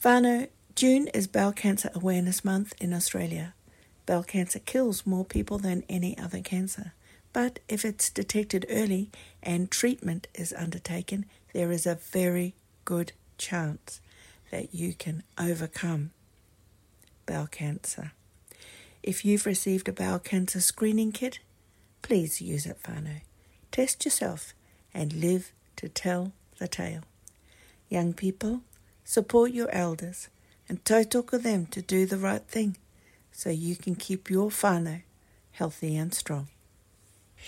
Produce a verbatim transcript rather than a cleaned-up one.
Whānau, June is Bowel Cancer Awareness Month in Australia. Bowel cancer kills more people than any other cancer, but if it's detected early and treatment is undertaken, there is a very good chance that you can overcome bowel cancer. If you've received a bowel cancer screening kit, please use it, whānau. Test yourself and live to tell the tale. Young people, support your elders and tautoko them to do the right thing so you can keep your whānau healthy and strong.